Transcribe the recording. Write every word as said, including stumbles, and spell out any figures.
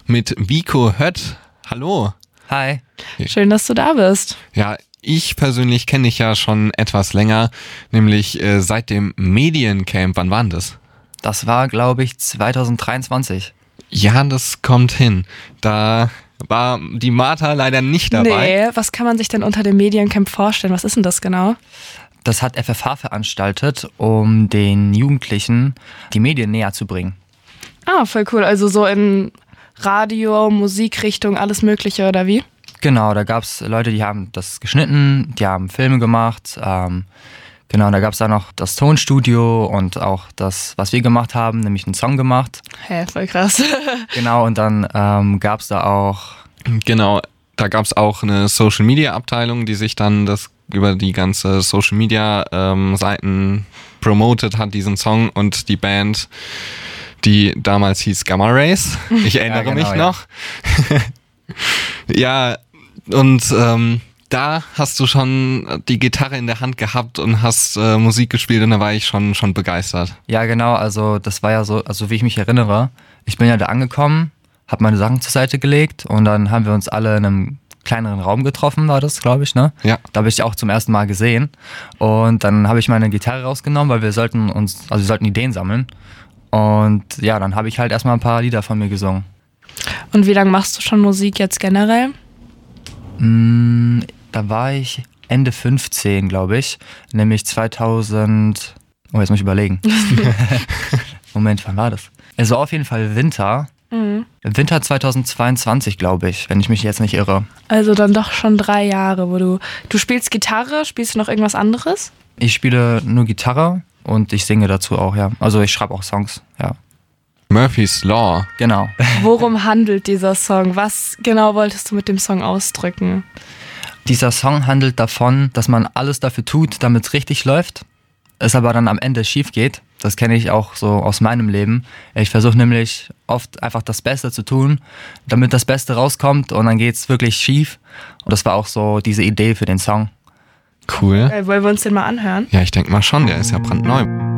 mit Vico Hött. Hallo. Hi. Schön, dass du da bist. Ja, ich persönlich kenne dich ja schon etwas länger, nämlich äh, seit dem Mediencamp. Wann war denn das? Das war, glaube ich, zwanzig dreiundzwanzig. Ja, das kommt hin. Da war die Martha leider nicht dabei. Nee, was kann man sich denn unter dem Mediencamp vorstellen? Was ist denn das genau? Das hat F F H veranstaltet, um den Jugendlichen die Medien näher zu bringen. Ah, voll cool. Also so in Radio, Musikrichtung, alles Mögliche oder wie? Genau, da gab es Leute, die haben das geschnitten, die haben Filme gemacht. Ähm, genau, da gab es dann noch das Tonstudio und auch das, was wir gemacht haben, nämlich einen Song gemacht. Hä, voll krass. Genau, und dann ähm, gab es da auch... Genau, da gab es auch eine Social-Media-Abteilung, die sich dann das über die ganze Social-Media-Seiten promotet hat, diesen Song und die Band, die damals hieß Gamma Rays. Ich erinnere ja, genau, mich noch. Ja, ja und ähm, da hast du schon die Gitarre in der Hand gehabt und hast äh, Musik gespielt und da war ich schon, schon begeistert. Ja, genau, also das war ja so, also wie ich mich erinnere, ich bin ja da angekommen, habe meine Sachen zur Seite gelegt und dann haben wir uns alle in einem kleineren Raum getroffen, war das, glaube ich, ne? Ja. Da habe ich dich auch zum ersten Mal gesehen und dann habe ich meine Gitarre rausgenommen, weil wir sollten uns, also wir sollten Ideen sammeln und ja, dann habe ich halt erstmal ein paar Lieder von mir gesungen. Und wie lange machst du schon Musik jetzt generell? Mm, da war ich Ende fünfzehn, glaube ich, nämlich zweitausend, oh, jetzt muss ich überlegen. Moment, wann war das? Es war auf jeden Fall Winter. Mhm. Winter zweitausendzweiundzwanzig, glaube ich, wenn ich mich jetzt nicht irre. Also dann doch schon drei Jahre, wo du... Du spielst Gitarre, spielst du noch irgendwas anderes? Ich spiele nur Gitarre und ich singe dazu auch, ja. Also ich schreibe auch Songs, ja. Murphy's Law. Genau. Worum handelt dieser Song? Was genau wolltest du mit dem Song ausdrücken? Dieser Song handelt davon, dass man alles dafür tut, damit es richtig läuft, es aber dann am Ende schief geht. Das kenne ich auch so aus meinem Leben. Ich versuche nämlich oft einfach das Beste zu tun, damit das Beste rauskommt und dann geht es wirklich schief. Und das war auch so diese Idee für den Song. Cool. Äh, wollen wir uns den mal anhören? Ja, ich denke mal schon, der ist ja brandneu.